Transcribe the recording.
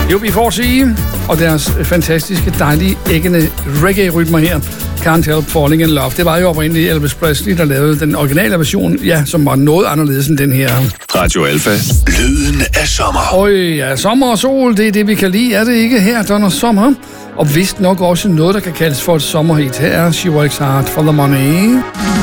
Jo, vi får sige, og deres fantastiske, dejlige, æggende reggae-rytmer her. Can't Help Falling in Love. Det var jo oprindeligt Elvis Presley, der lavede den originale version, ja, som var noget anderledes end den her. Radio Alfa. Lyden af sommer. Ja, sommer og sol, det er det, vi kan lide. Er det ikke her, Donna Sommer? Og vist nok også noget, der kan kaldes for et sommerhit. Her er She Works Hard for the Money.